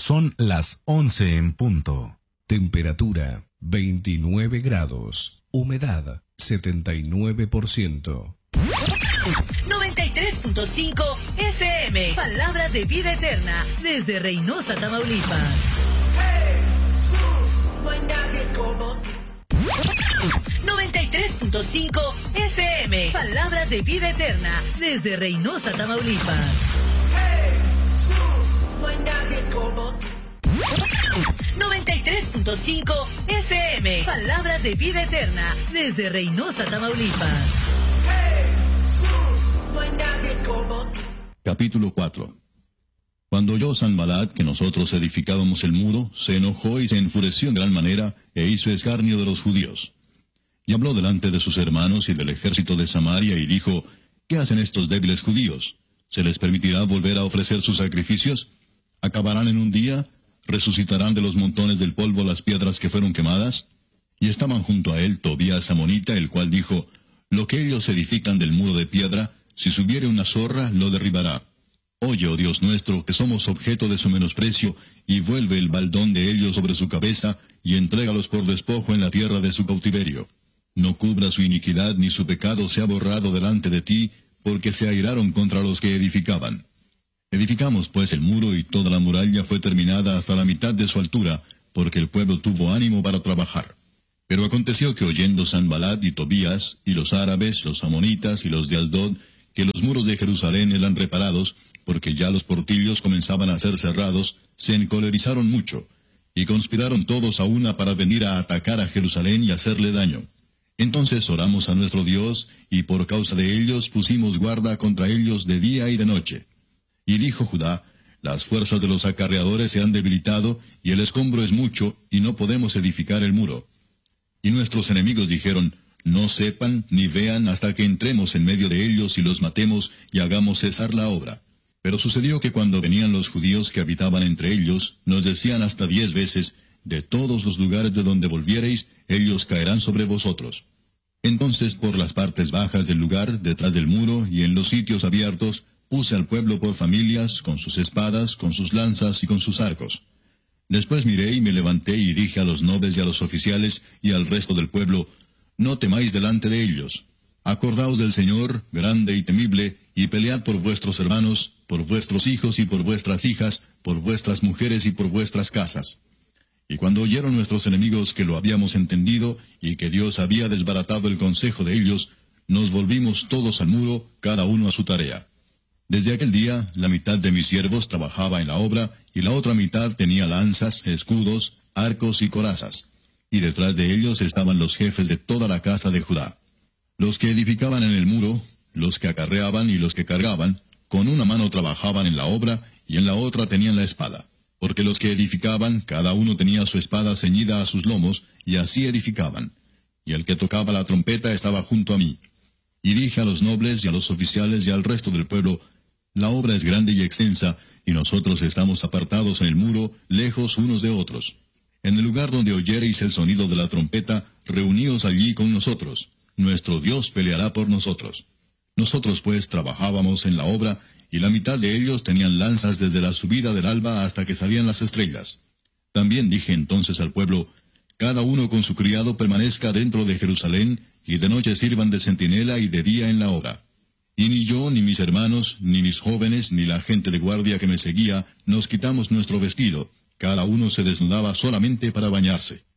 Son las 11 en punto. Temperatura 29 grados. Humedad 79%. 93.5 FM. Palabras de vida eterna. Desde Reynosa, Tamaulipas. 93.5 FM. Palabras de vida eterna. Desde Reynosa, Tamaulipas. 93.5 FM. Palabras de vida eterna. Desde Reynosa, Tamaulipas. Capítulo 4. Cuando oyó Sanbalat que nosotros edificábamos el muro, se enojó y se enfureció en gran manera, e hizo escarnio de los judíos. Y habló delante de sus hermanos y del ejército de Samaria, y dijo: ¿Qué hacen estos débiles judíos? ¿Se les permitirá volver a ofrecer sus sacrificios? ¿Acabarán en un día? ¿Resucitarán de los montones del polvo las piedras que fueron quemadas? Y estaban junto a él Tobías amonita, el cual dijo: Lo que ellos edifican del muro de piedra, si subiere una zorra, lo derribará. Oye, oh Dios nuestro, que somos objeto de su menosprecio, y vuelve el baldón de ellos sobre su cabeza, y entrégalos por despojo en la tierra de su cautiverio. No cubra su iniquidad, ni su pecado sea borrado delante de ti, porque se airaron contra los que edificaban. Edificamos pues el muro, y toda la muralla fue terminada hasta la mitad de su altura, porque el pueblo tuvo ánimo para trabajar. Pero aconteció que oyendo Sanbalat y Tobías, y los árabes, los amonitas y los de Asdod, que los muros de Jerusalén eran reparados, porque ya los portillos comenzaban a ser cerrados, se encolerizaron mucho, y conspiraron todos a una para venir a atacar a Jerusalén y hacerle daño. Entonces oramos a nuestro Dios, y por causa de ellos pusimos guarda contra ellos de día y de noche. Y dijo Judá: Las fuerzas de los acarreadores se han debilitado, y el escombro es mucho, y no podemos edificar el muro. Y nuestros enemigos dijeron: No sepan ni vean hasta que entremos en medio de ellos y los matemos, y hagamos cesar la obra. Pero sucedió que cuando venían los judíos que habitaban entre ellos, nos decían hasta 10 veces: De todos los lugares de donde volviereis, ellos caerán sobre vosotros. Entonces por las partes bajas del lugar, detrás del muro, y en los sitios abiertos, puse al pueblo por familias, con sus espadas, con sus lanzas y con sus arcos. Después miré y me levanté y dije a los nobles y a los oficiales y al resto del pueblo: No temáis delante de ellos. Acordaos del Señor, grande y temible, y pelead por vuestros hermanos, por vuestros hijos y por vuestras hijas, por vuestras mujeres y por vuestras casas. Y cuando oyeron nuestros enemigos que lo habíamos entendido, y que Dios había desbaratado el consejo de ellos, nos volvimos todos al muro, cada uno a su tarea. Desde aquel día, la mitad de mis siervos trabajaba en la obra, y la otra mitad tenía lanzas, escudos, arcos y corazas. Y detrás de ellos estaban los jefes de toda la casa de Judá. Los que edificaban en el muro, los que acarreaban y los que cargaban, con una mano trabajaban en la obra, y en la otra tenían la espada. Porque los que edificaban, cada uno tenía su espada ceñida a sus lomos, y así edificaban. Y el que tocaba la trompeta estaba junto a mí. Y dije a los nobles y a los oficiales y al resto del pueblo: La obra es grande y extensa, y nosotros estamos apartados en el muro, lejos unos de otros. En el lugar donde oyereis el sonido de la trompeta, reuníos allí con nosotros. Nuestro Dios peleará por nosotros. Nosotros pues trabajábamos en la obra, y la mitad de ellos tenían lanzas desde la subida del alba hasta que salían las estrellas. También dije entonces al pueblo: Cada uno con su criado permanezca dentro de Jerusalén, y de noche sirvan de centinela y de día en la obra. Y ni yo, ni mis hermanos, ni mis jóvenes, ni la gente de guardia que me seguía, nos quitamos nuestro vestido. Cada uno se desnudaba solamente para bañarse.